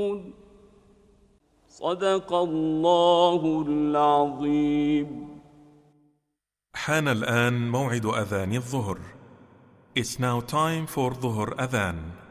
صدق الله العظيم. حان الآن موعد أذان الظهر. It's now time for ظهر أذان.